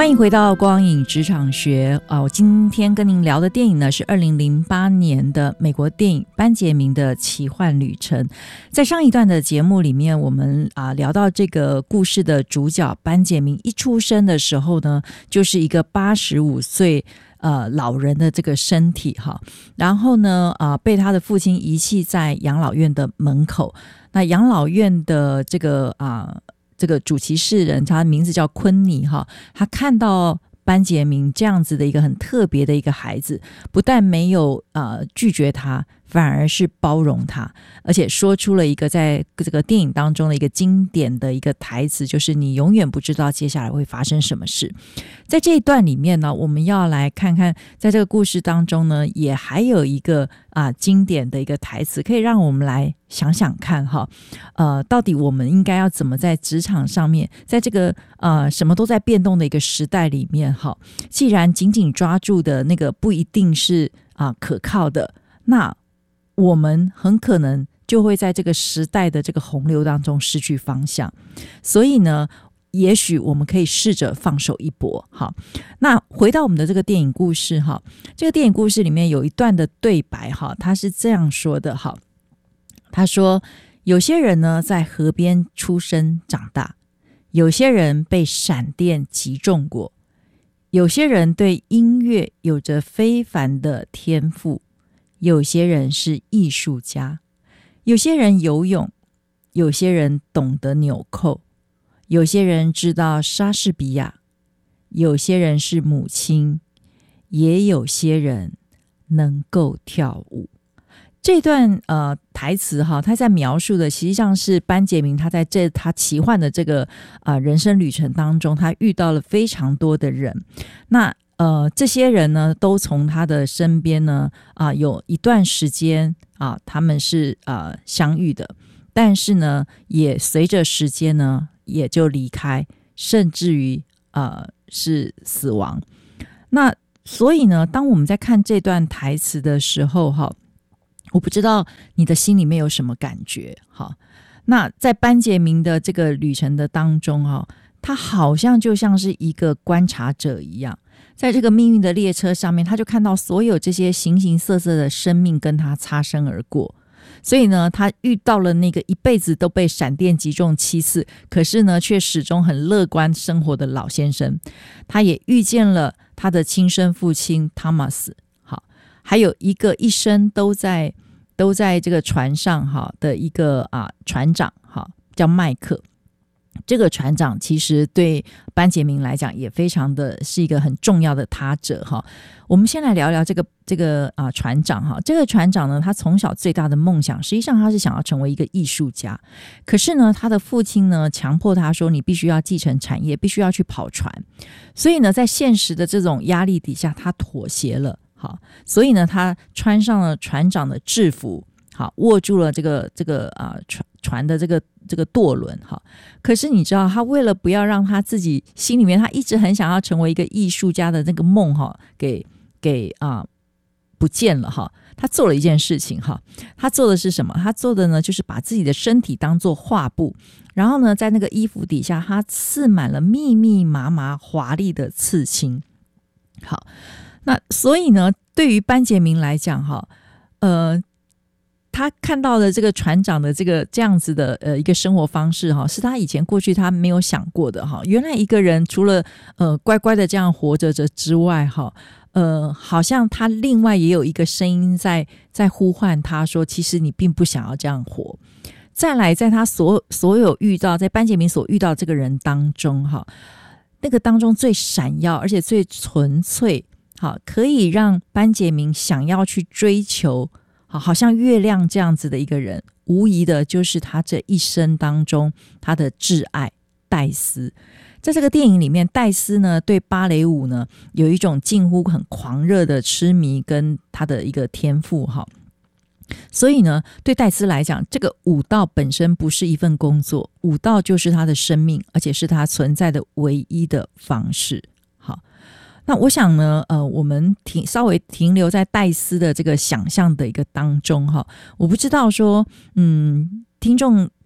欢迎回到光影职场学我今天跟您聊的电影呢是2008年的美国电影班杰明的奇幻旅程。在上一段的节目里面，我们聊到这个故事的主角班杰明一出生的时候呢，就是一个85岁老人的这个身体哈，然后呢被他的父亲遗弃在养老院的门口。那养老院的这个主其事人，他的名字叫昆尼哈，他看到班杰明这样子的一个很特别的一个孩子，不但没有拒绝他，反而是包容他，而且说出了一个在这个电影当中的一个经典的一个台词，就是你永远不知道接下来会发生什么事。在这一段里面呢，我们要来看看在这个故事当中呢，也还有一个经典的一个台词，可以让我们来想想看哈，到底我们应该要怎么在职场上面，在这个什么都在变动的一个时代里面哈，既然紧紧抓住的那个不一定是可靠的，那我们很可能就会在这个时代的这个洪流当中失去方向。所以呢，也许我们可以试着放手一搏。好，那回到我们的这个电影故事哈，这个电影故事里面有一段的对白哈，他是这样说的哈，他说有些人呢在河边出生长大，有些人被闪电击中过，有些人对音乐有着非凡的天赋，有些人是艺术家，有些人游泳，有些人懂得纽扣，有些人知道莎士比亚，有些人是母亲，也有些人能够跳舞。这段台词哈，他在描述的实际上是班杰明他在他奇幻的这个人生旅程当中，他遇到了非常多的人。那这些人呢，都从他的身边呢有一段时间他们是相遇的，但是呢，也随着时间呢，也就离开，甚至于是死亡。那所以呢，当我们在看这段台词的时候哈，我不知道你的心里面有什么感觉哈。那在班杰明的这个旅程的当中哈，他好像就像是一个观察者一样，在这个命运的列车上面，他就看到所有这些形形色色的生命跟他擦身而过。所以呢，他遇到了那个一辈子都被闪电击中7次，可是呢却始终很乐观生活的老先生。他也遇见了他的亲生父亲汤马斯，好，还有一个一生都在这个船上哈的一个船长哈，叫麦克。这个船长其实对班杰明来讲也非常的是一个很重要的他者哈。我们先来聊聊这个船长哈。这个船长呢，他从小最大的梦想，实际上他是想要成为一个艺术家。可是呢，他的父亲呢强迫他说，你必须要继承产业，必须要去跑船。所以呢，在现实的这种压力底下，他妥协了。好，所以呢，他穿上了船长的制服，好，握住了这个船的这个舵轮哈。可是你知道，他为了不要让他自己心里面他一直很想要成为一个艺术家的那个梦哈，给不见了哈。他做了一件事情哈，他做的是什么？他做的呢，就是把自己的身体当作画布，然后呢，在那个衣服底下，他刺满了密密麻麻华丽的刺青。好，那所以呢，对于班杰明来讲哈，他看到的这个船长的这样子的一个生活方式哈，是他以前过去他没有想过的哈。原来一个人除了乖乖的这样活着之外哈，好像他另外也有一个声音在呼唤他说，其实你并不想要这样活。再来，在他所有遇到，在班杰明所遇到这个人当中哈，那个当中最闪耀而且最纯粹，好，可以让班杰明想要去追求，好像月亮这样子的一个人，无疑的就是他这一生当中他的挚爱戴斯。在这个电影里面，戴斯呢对芭蕾舞呢有一种近乎很狂热的痴迷跟他的一个天赋哈。所以呢，对戴斯来讲，这个舞蹈本身不是一份工作，舞蹈就是他的生命，而且是他存在的唯一的方式。好，那我想呢，我们稍微停留在戴斯的这个想象的一个当中哈，我不知道说，听众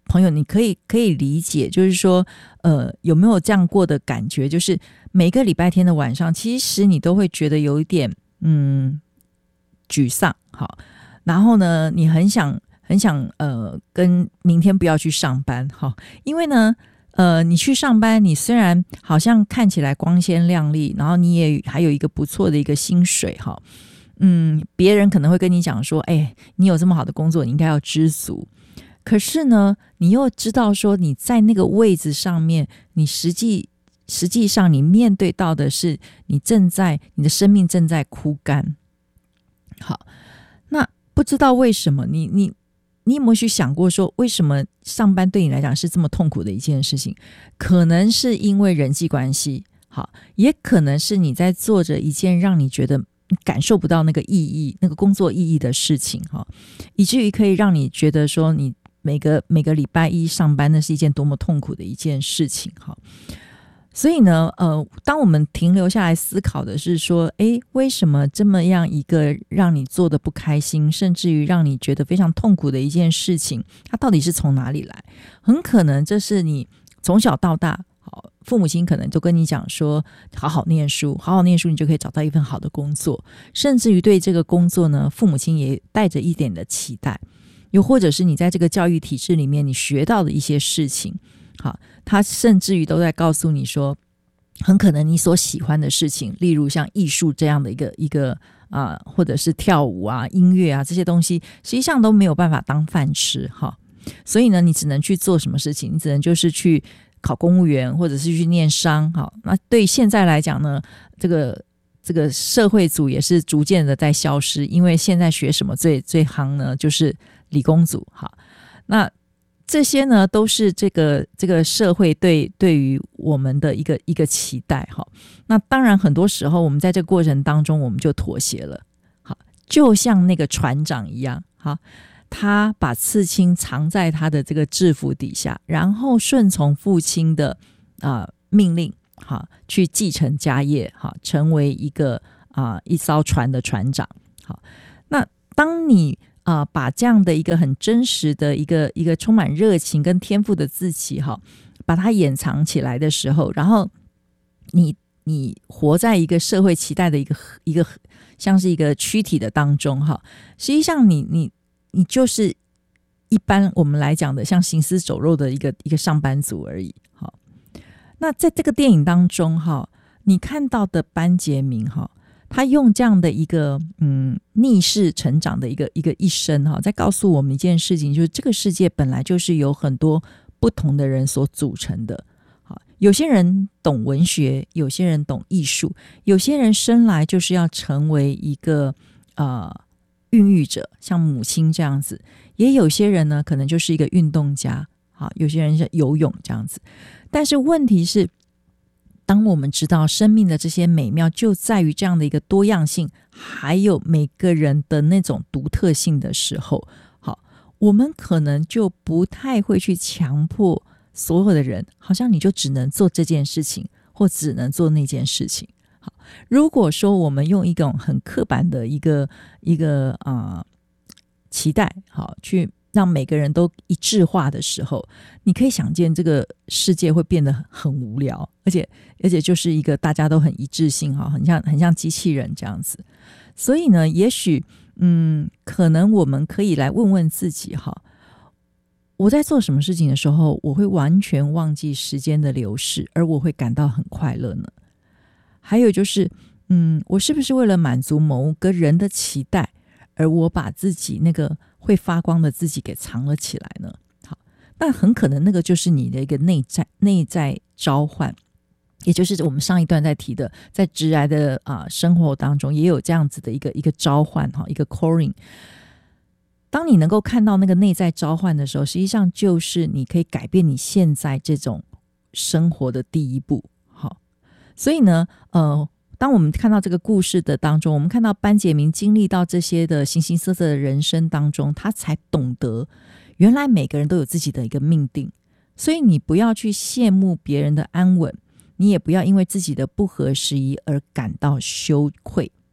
朋友，你可以理解，就是说有没有这样过的感觉，就是每个礼拜天的晚上，其实你都会觉得有一点沮丧，好，然后呢你很想跟明天不要去上班，好，因为呢你去上班，你虽然好像看起来光鲜亮丽，然后你也还有一个不错的一个薪水，哈，别人可能会跟你讲说，你有这么好的工作，你应该要知足。可是呢，你又知道说你在那个位置上面，你实际上你面对到的是你的生命正在枯干。好，那不知道为什么你有没有去想过说，为什么上班对你来讲是这么痛苦的一件事情？可能是因为人际关系，好，也可能是你在做着一件让你觉得感受不到那个意义，那个工作意义的事情，以至于可以让你觉得说你每个礼拜一上班那是一件多么痛苦的一件事情。所以呢当我们停留下来思考的是说，为什么这么样一个让你做的不开心，甚至于让你觉得非常痛苦的一件事情，它到底是从哪里来？很可能这是你从小到大，父母亲可能都跟你讲说，好好念书，你就可以找到一份好的工作，甚至于对这个工作呢，父母亲也带着一点的期待，又或者是你在这个教育体制里面你学到的一些事情，好，他甚至于都在告诉你说，很可能你所喜欢的事情，例如像艺术这样的一个或者是跳舞啊、音乐啊这些东西，实际上都没有办法当饭吃，所以呢，你只能去做什么事情？你只能就是去考公务员，或者是去念商。好，那对现在来讲呢，这个社会组也是逐渐的在消失，因为现在学什么最夯呢？就是理工组。好，那这些呢都是这个社会对于我们的一个期待。那当然很多时候我们在这个过程当中我们就妥协了。好，就像那个船长一样，好，他把刺青藏在他的这个制服底下，然后顺从父亲的命令，好，去继承家业，好，成为一艘船的船长。好，那当你把这样的一个很真实的一个充满热情跟天赋的自己，把它掩藏起来的时候，然后你活在一个社会期待的一个像是一个躯体的当中，实际上你就是一般我们来讲的像行尸走肉的一个上班族而已。那在这个电影当中，你看到的班杰明，他用这样的一个逆势成长的一生，在告诉我们一件事情，就是这个世界本来就是有很多不同的人所组成的。有些人懂文学，有些人懂艺术，有些人生来就是要成为一个孕育者，像母亲这样子，也有些人呢可能就是一个运动家，有些人是游泳这样子。但是问题是，当我们知道生命的这些美妙就在于这样的一个多样性，还有每个人的那种独特性的时候，好，我们可能就不太会去强迫所有的人，好像你就只能做这件事情，或只能做那件事情。好，如果说我们用一种很刻板的一个期待，好，去让每个人都一致化的时候，你可以想见这个世界会变得很无聊，而且就是一个大家都很一致性，很像机器人这样子。所以呢，也许可能我们可以来问问自己，我在做什么事情的时候，我会完全忘记时间的流逝，而我会感到很快乐呢？还有就是我是不是为了满足某个人的期待，而我把自己那个会发光的自己给藏了起来呢？好，那很可能那个就是你的一个内在召唤，也就是我们上一段在提的，在职涯的生活当中也有这样子的一个召唤，一个 calling。当你能够看到那个内在召唤的时候，实际上就是你可以改变你现在这种生活的第一步。好，所以呢当我们看到这个故事的当中，我们看到班杰明经历到这些的形形色色的人生当中，他才懂得原来每个人都有自己的一个命定。所以你不要去羡慕别人的安稳，你也不要因为自己的不合时宜而感到羞愧。好，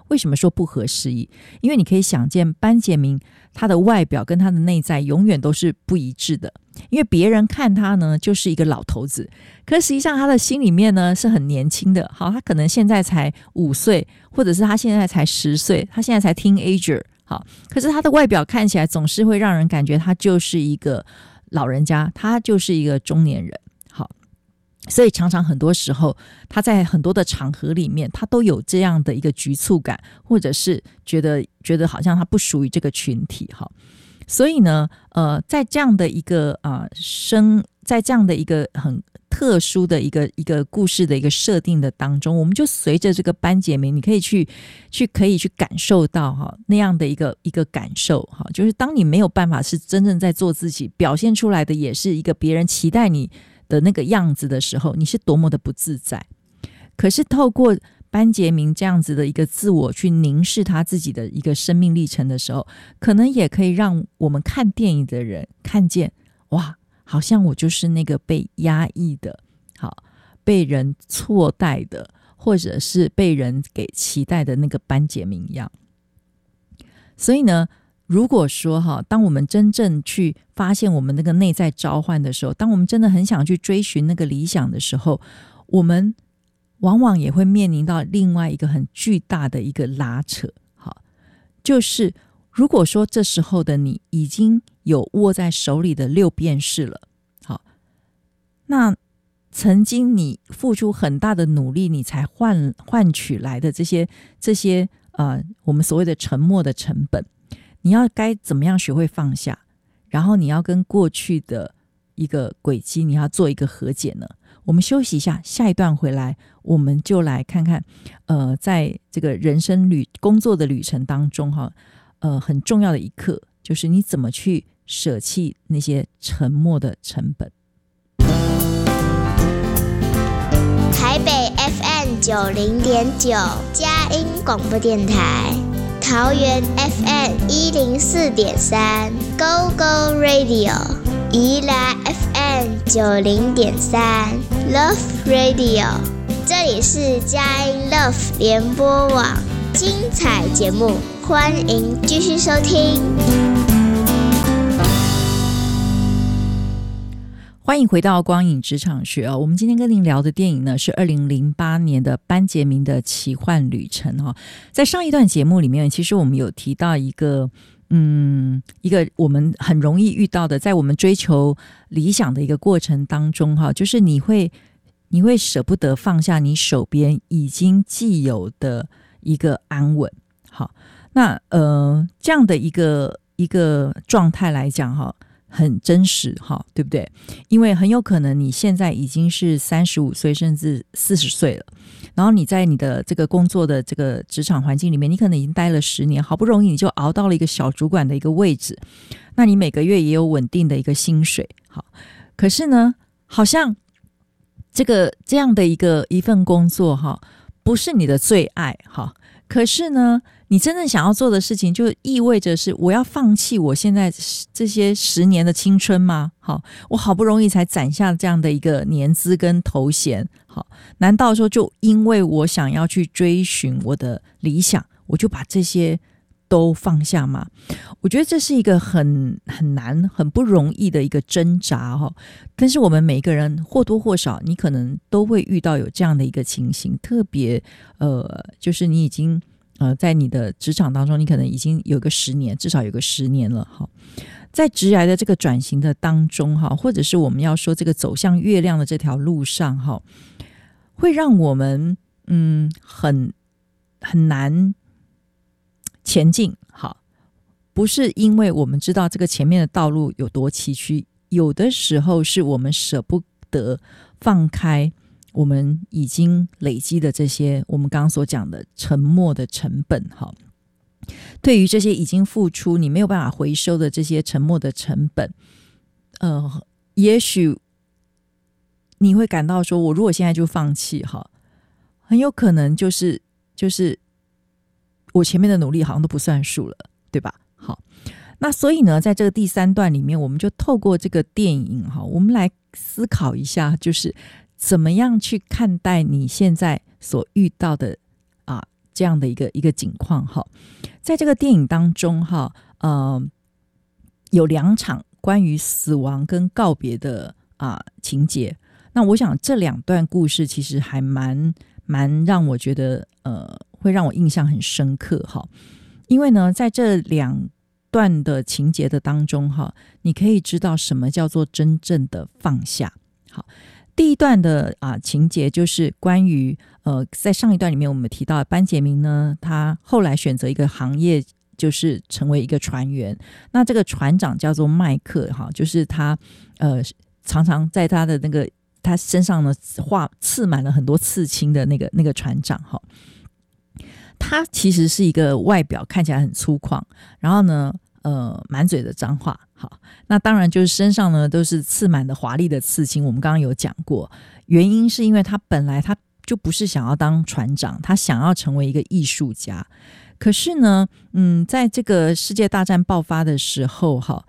为什么说不合时宜？因为你可以想见班杰明他的外表跟他的内在永远都是不一致的，因为别人看他呢就是一个老头子，可实际上他的心里面呢是很年轻的。好，他可能现在才5岁，或者是他现在才10岁，他现在才 teenager。好，可是他的外表看起来总是会让人感觉他就是一个老人家，他就是一个中年人。好，所以常常很多时候他在很多的场合里面他都有这样的一个局促感，或者是觉得好像他不属于这个群体。好，所以呢在这样的一个在这样的一个很特殊的一个故事的一个设定的当中，我们就随着这个班杰明，你可以去感受到那样的一个感受，就是当你没有办法是真正在做自己，表现出来的也是一个别人期待你的那个样子的时候，你是多么的不自在。可是透过班杰明这样子的一个自我去凝视他自己的一个生命历程的时候，可能也可以让我们看电影的人看见，哇，好像我就是那个被压抑的，好，被人错待的，或者是被人给期待的那个班杰明一样。所以呢，如果说当我们真正去发现我们那个内在召唤的时候，当我们真的很想去追寻那个理想的时候，我们往往也会面临到另外一个很巨大的一个拉扯。好，就是如果说这时候的你已经有握在手里的6便士了，好，那曾经你付出很大的努力你才换取来的这些我们所谓的沉没的成本，你要该怎么样学会放下，然后你要跟过去的一个轨迹你要做一个和解呢？我们休息一下，下一段回来我们就来看看在这个人生工作的旅程当中很重要的一课，就是你怎么去舍弃那些沉没的成本。 台北 FM 90.9佳音广播电台，桃园 FM 104.3 Go Go Radio， 宜兰 FM 90.3 Love Radio， 这里是佳音 Love 联播网，精彩节目欢迎继续收听。 欢迎回到光影职场学我们今天跟您聊的电影呢是2008年的班杰明的奇幻旅程在上一段节目里面，其实我们有提到一个我们很容易遇到的，在我们追求理想的一个过程当中就是你会舍不得放下你手边已经既有的一个安稳。好，那这样的一个状态来讲很真实对不对？因为很有可能你现在已经是35岁甚至40岁了，然后你在你的这个工作的这个职场环境里面，你可能已经待了10年，好不容易你就熬到了一个小主管的一个位置，那你每个月也有稳定的一个薪水。好，可是呢好像这样的一份工作不是你的最爱可是呢你真正想要做的事情就意味着是我要放弃我现在这些10年的青春吗？我好不容易才攒下这样的一个年资跟头衔，难道说就因为我想要去追寻我的理想，我就把这些都放下吗？我觉得这是一个很难很不容易的一个挣扎但是我们每一个人或多或少你可能都会遇到有这样的一个情形，特别就是你已经在你的职场当中你可能已经有个10年，至少有个10年了在职涯的这个转型的当中或者是我们要说这个走向月亮的这条路上会让我们很难前进。不是因为我们知道这个前面的道路有多崎岖，有的时候是我们舍不得放开我们已经累积的这些我们刚刚所讲的沉没的成本。对于这些已经付出你没有办法回收的这些沉没的成本，也许你会感到说我如果现在就放弃很有可能就是我前面的努力好像都不算数了，对吧？好，那所以呢在这个第3段里面，我们就透过这个电影我们来思考一下，就是怎么样去看待你现在所遇到的这样的一个景况哈。在这个电影当中哈，有2场关于死亡跟告别的情节。那我想这2段故事其实还蛮让我觉得会让我印象很深刻哈。因为呢，在这2段的情节的当中哈，你可以知道什么叫做真正的放下。好，第一段的情节就是关于在上一段里面我们提到班杰明呢，他后来选择一个行业，就是成为一个船员。那这个船长叫做麦克哈，就是他常常在他的他身上呢刺满了很多刺青的那个船长哈。他其实是一个外表看起来很粗犷，然后呢满嘴的脏话。好，那当然就是身上呢都是刺满的华丽的刺青，我们刚刚有讲过，原因是因为他本来他就不是想要当船长，他想要成为一个艺术家。可是呢在这个世界大战爆发的时候哈，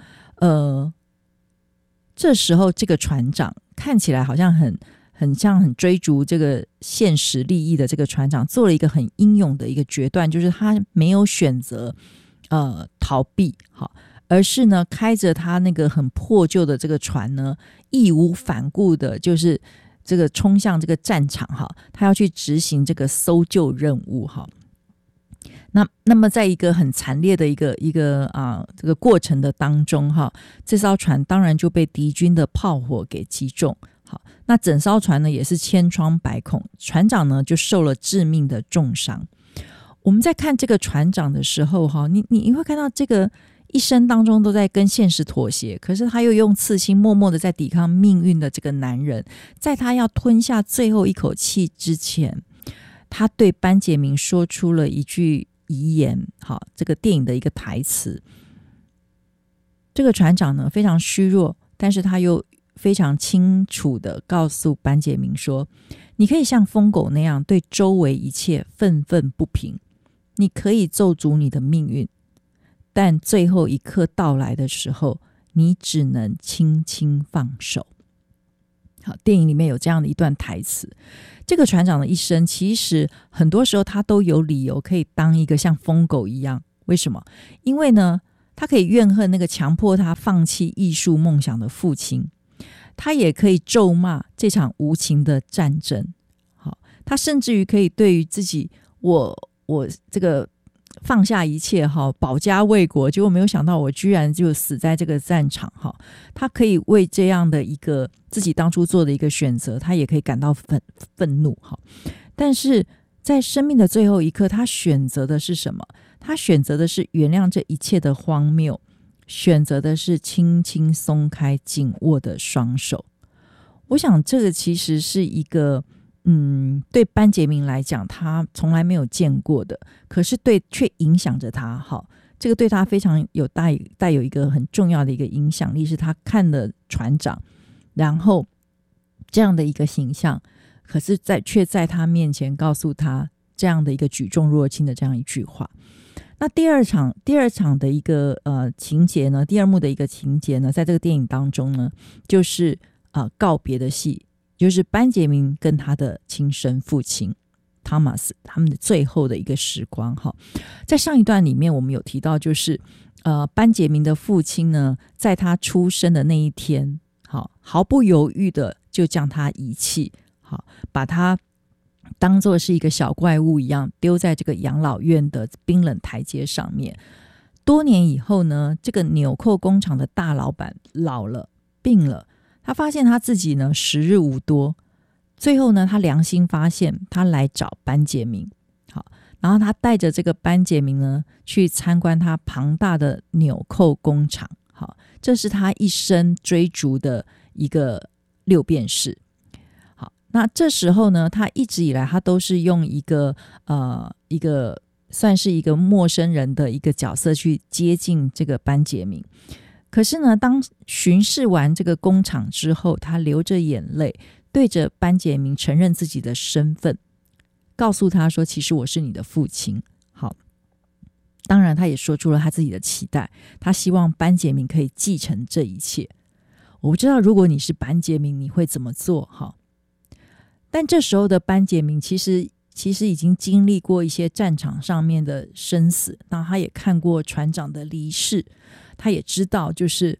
这时候这个船长看起来好像很追逐这个现实利益的这个船长做了一个很英勇的一个决断，就是他没有选择逃避，好，而是呢开着他那个很破旧的这个船呢，义无反顾的就是这个冲向这个战场哈，他要去执行这个搜救任务哈。那么在一个很惨烈的一个这个过程的当中哈，这艘船当然就被敌军的炮火给击中。好，那整艘船呢也是千疮百孔，船长呢就受了致命的重伤。我们在看这个船长的时候哈，你会看到这个一生当中都在跟现实妥协，可是他又用刺青默默的在抵抗命运的这个男人，在他要吞下最后一口气之前，他对班杰明说出了一句遗言。好，这个电影的一个台词。这个船长呢非常虚弱，但是他又非常清楚地告诉班杰明说，你可以像疯狗那样对周围一切愤愤不平，你可以咒诅你的命运，但最后一刻到来的时候，你只能轻轻放手。好，电影里面有这样的一段台词。这个船长的一生其实很多时候他都有理由可以当一个像疯狗一样。为什么？因为呢他可以怨恨那个强迫他放弃艺术梦想的父亲，他也可以咒骂这场无情的战争。好，他甚至于可以对于自己我这个放下一切保家卫国，结果没有想到我居然就死在这个战场。他可以为这样的一个自己当初做的一个选择，他也可以感到愤怒。但是在生命的最后一刻，他选择的是什么？他选择的是原谅这一切的荒谬，选择的是轻轻松开紧握的双手。我想这个其实是一个对班杰明来讲他从来没有见过的，可是却影响着他。这个对他非常有带有一个很重要的一个影响力，是他看了船长，然后这样的一个形象，可是却在他面前告诉他这样的一个举重若轻的这样一句话。那第二场的一个情节呢，第二幕的一个情节呢，在这个电影当中呢，就是告别的戏，就是班杰明跟他的亲生父亲汤马斯他们的最后的一个时光。在上一段里面我们有提到，就是班杰明的父亲呢，在他出生的那一天毫不犹豫的就将他遗弃，把他当作是一个小怪物一样丢在这个养老院的冰冷台阶上面。多年以后呢，这个纽扣工厂的大老板老了病了，他发现他自己呢时日无多，最后呢他良心发现，他来找班杰明。然后他带着这个班杰明呢去参观他庞大的纽扣工厂。这是他一生追逐的一个6便士。那这时候呢，他一直以来他都是用一个算是一个陌生人的一个角色去接近这个班杰明。可是呢，当巡视完这个工厂之后，他流着眼泪对着班杰明承认自己的身份，告诉他说，其实我是你的父亲。当然他也说出了他自己的期待，他希望班杰明可以继承这一切。我不知道如果你是班杰明你会怎么做。但这时候的班杰明其实其实已经经历过一些战场上面的生死，那他也看过船长的离世，他也知道就是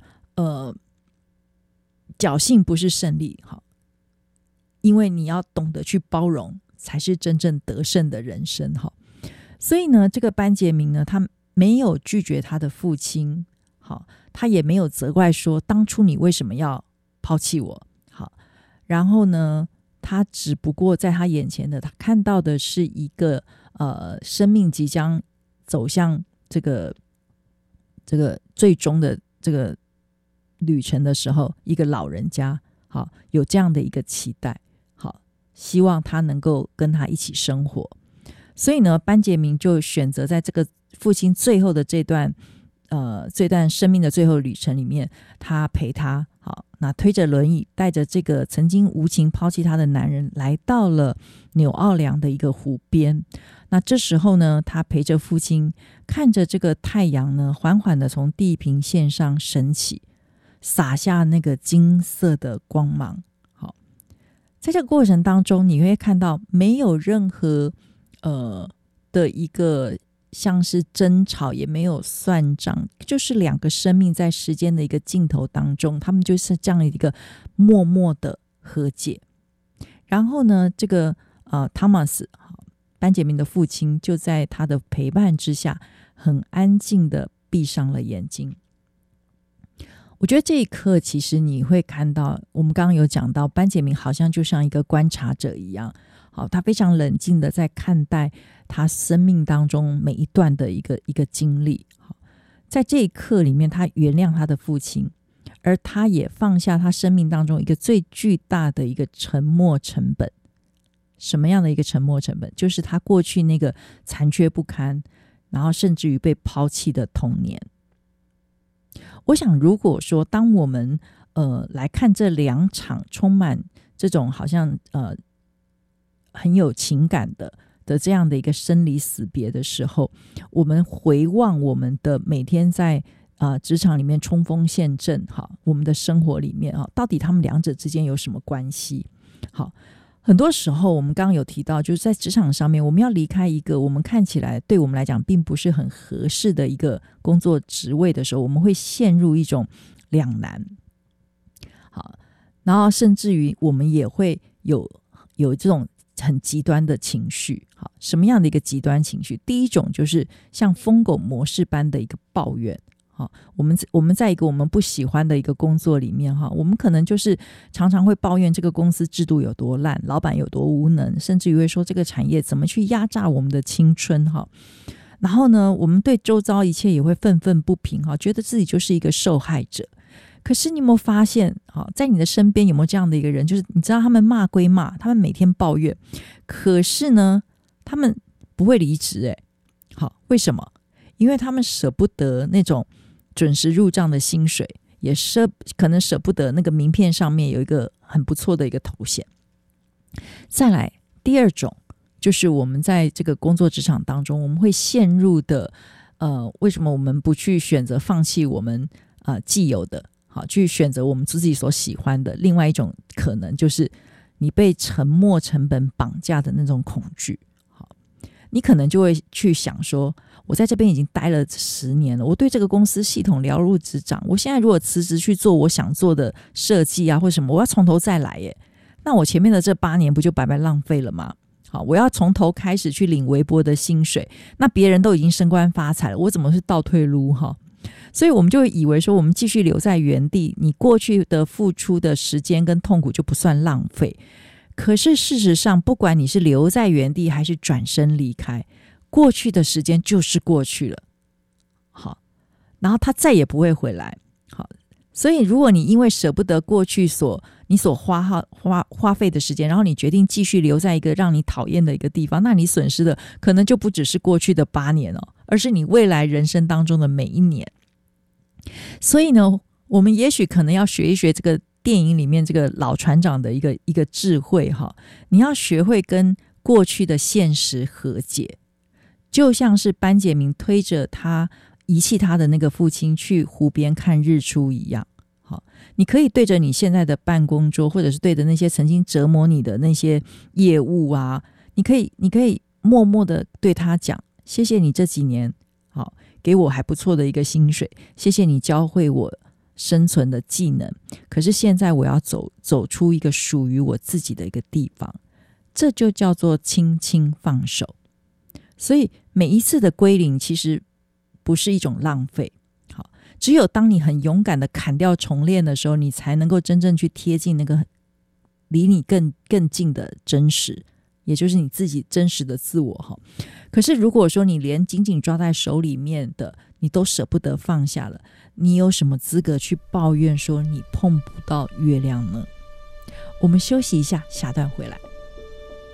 侥幸不是胜利，好，因为你要懂得去包容才是真正得胜的人生。好，所以呢，这个班杰明呢，他没有拒绝他的父亲，好，他也没有责怪说当初你为什么要抛弃我。好，然后呢，他只不过在他眼前的，他看到的是一个生命即将走向这个最终的这个旅程的时候，一个老人家，好，有这样的一个期待，好，希望他能够跟他一起生活。所以呢，班杰明就选择在这个父亲最后的这段生命的最后旅程里面，他陪他，好，那推着轮椅，带着这个曾经无情抛弃他的男人，来到了纽奥良的一个湖边。那这时候呢，他陪着父亲，看着这个太阳呢，缓缓的从地平线上升起，洒下那个金色的光芒。好，在这个过程当中，你会看到没有任何的一个像是争吵，也没有算账，就是两个生命在时间的一个尽头当中，他们就是这样的一个默默的和解。然后呢，这个Thomas 班杰明的父亲就在他的陪伴之下，很安静的闭上了眼睛。我觉得这一刻其实你会看到，我们刚刚有讲到班杰明好像就像一个观察者一样，好，他非常冷静的在看待他生命当中每一段的一个经历。好，在这一刻里面，他原谅他的父亲，而他也放下他生命当中一个最巨大的一个沉没成本。什么样的一个沉没成本？就是他过去那个残缺不堪，然后甚至于被抛弃的童年。我想如果说当我们来看这两场充满这种好像很有情感的这样的一个生离死别的时候，我们回望我们的每天在职场里面冲锋陷阵，好，我们的生活里面到底他们两者之间有什么关系？好，很多时候我们刚刚有提到，就是在职场上面，我们要离开一个我们看起来对我们来讲并不是很合适的一个工作职位的时候，我们会陷入一种两难。好，然后甚至于我们也会有这种很极端的情绪。好，什么样的一个极端情绪？第一种就是像疯狗模式般的一个抱怨。好，我们在一个我们不喜欢的一个工作里面，我们可能就是常常会抱怨这个公司制度有多烂，老板有多无能，甚至于会说这个产业怎么去压榨我们的青春。然后呢，我们对周遭一切也会愤愤不平，觉得自己就是一个受害者。可是你有没有发现，在你的身边有没有这样的一个人，就是你知道他们骂归骂，他们每天抱怨，可是呢他们不会离职。好，为什么？因为他们舍不得那种准时入账的薪水，也可能舍不得那个名片上面有一个很不错的一个头衔。再来第二种，就是我们在这个工作职场当中，我们会陷入的为什么我们不去选择放弃我们既有的，好，去选择我们自己所喜欢的？另外一种可能就是你被沉没成本绑架的那种恐惧。好，你可能就会去想说，我在这边已经待了10年了，我对这个公司系统了如指掌，我现在如果辞职去做我想做的设计啊或什么，我要从头再来耶，那我前面的这8年不就白白浪费了吗？好，我要从头开始去领微薄的薪水，那别人都已经升官发财了，我怎么是倒退路？所以我们就会以为说，我们继续留在原地，你过去的付出的时间跟痛苦就不算浪费。可是事实上，不管你是留在原地还是转身离开，过去的时间就是过去了。好，然后它再也不会回来。好，所以如果你因为舍不得过去你所花费的时间，然后你决定继续留在一个让你讨厌的一个地方，那你损失的可能就不只是过去的8年而是你未来人生当中的每一年。所以呢，我们也许可能要学一学这个电影里面这个老船长的一个智慧。你要学会跟过去的现实和解，就像是班杰明推着他遗弃他的那个父亲去湖边看日出一样。好，你可以对着你现在的办公桌，或者是对着那些曾经折磨你的那些业务啊， 你可以默默的对他讲，谢谢你这几年好给我还不错的一个薪水，谢谢你教会我生存的技能，可是现在我要走出一个属于我自己的一个地方，这就叫做轻轻放手。所以每一次的归零其实不是一种浪费，好，只有当你很勇敢的砍掉重练的时候，你才能够真正去贴近那个离你更近的真实，也就是你自己真实的自我。可是如果说你连紧紧抓在手里面的你都舍不得放下了，你有什么资格去抱怨说你碰不到月亮呢？我们休息一下，下段回来。